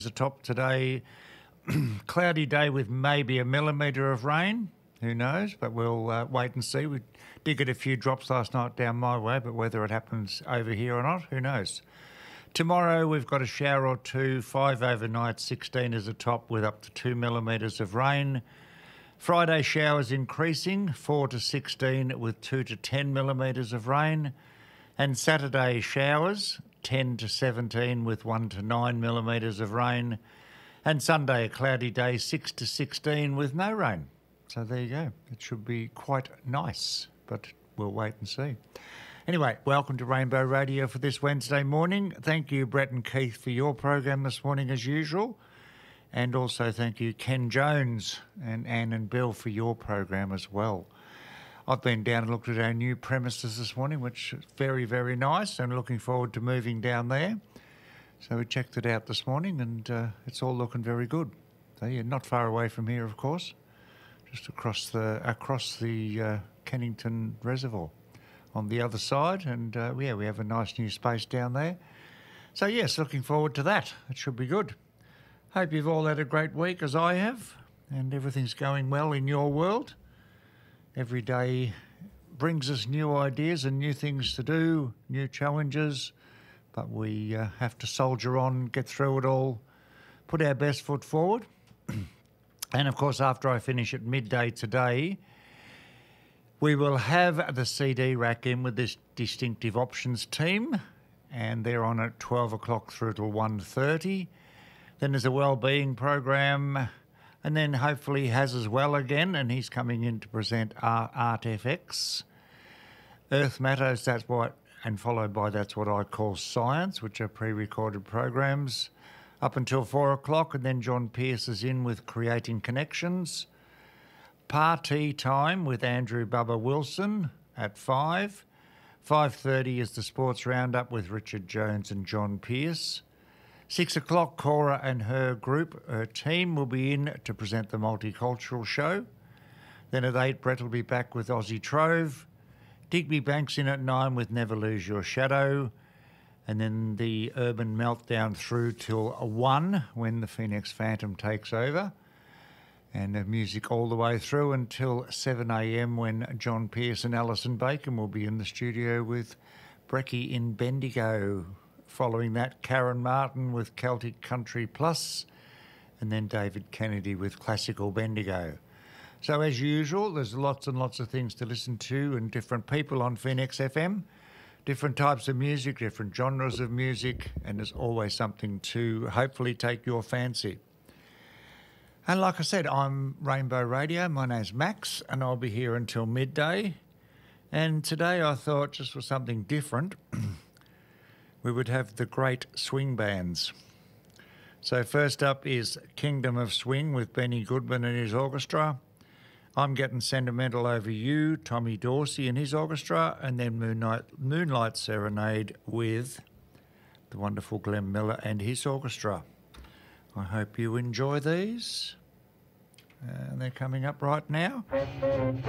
The top today, cloudy day with maybe a millimetre of rain. Who knows? But we'll wait and see. We did get a few drops last night down my way, but whether it happens over here or not, who knows? Tomorrow we've got a shower or two, 5 overnight, 16 is the top with up to 2 millimetres of rain. Friday showers increasing, 4 to 16 with 2 to 10 millimetres of rain. And Saturday showers, 10 to 17 with 1 to 9 millimetres of rain. And Sunday a cloudy day, 6 to 16 with no rain. So there you go. It should be quite nice, but we'll wait and see. Anyway, welcome to Rainbow Radio for this Wednesday morning. Thank you, Brett and Keith, for your program this morning as usual. And also thank you, Ken Jones and Anne and Bill, for your program as well. I've been down and looked at our new premises this morning, which is very, very nice, and looking forward to moving down there. So we checked it out this morning, and it's all looking very good. So yeah, not far away from here, of course, just across the Kennington Reservoir on the other side, and yeah, we have a nice new space down there. So yes, looking forward to that. It should be good. Hope you've all had a great week, as I have, and everything's going well in your world. Every day brings us new ideas and new things to do, new challenges, but we have to soldier on, get through it all, put our best foot forward. And of course, after I finish at midday today, we will have the CD rack in with this Distinctive Options team, and they're on at 12 o'clock through till 1:30. Then there's a wellbeing program, and then hopefully Has as well again, and he's coming in to present Art FX. Earth Matters, and followed by That's What I Call Science, which are pre-recorded programs, up until 4 o'clock, and then John Pierce is in with Creating Connections. Party Time with Andrew Bubba Wilson at 5. 5:30 is the Sports Roundup with Richard Jones and John Pierce. 6 o'clock, Cora and her team will be in to present the Multicultural Show. Then at 8, Brett will be back with Aussie Trove. Digby Banks in at 9 with Never Lose Your Shadow. And then the Urban Meltdown through till 1 when the Phoenix Phantom takes over. And the music all the way through until 7 a.m. when John Pierce and Alison Bacon will be in the studio with Brecky in Bendigo. Following that, Karen Martin with Celtic Country Plus, and then David Kennedy with Classical Bendigo. So as usual, there's lots and lots of things to listen to and different people on Phoenix FM, different types of music, different genres of music, and there's always something to hopefully take your fancy. And like I said, I'm Rainbow Radio. My name's Max, and I'll be here until midday. And today I thought, just for something different, we would have the great swing bands. So first up is Kingdom of Swing with Benny Goodman and his orchestra. I'm Getting Sentimental Over You, Tommy Dorsey and his orchestra, and then Moonlight Serenade with the wonderful Glenn Miller and his orchestra. I hope you enjoy these. And they're coming up right now.